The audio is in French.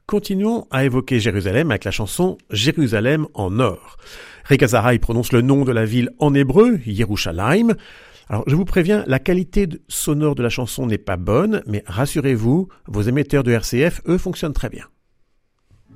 Continuons à évoquer Jérusalem avec la chanson Jérusalem en or. Rick Azaray prononce le nom de la ville en hébreu, Yerushalayim. Alors, je vous préviens, la qualité sonore de la chanson n'est pas bonne, mais rassurez-vous, vos émetteurs de RCF, eux, fonctionnent très bien.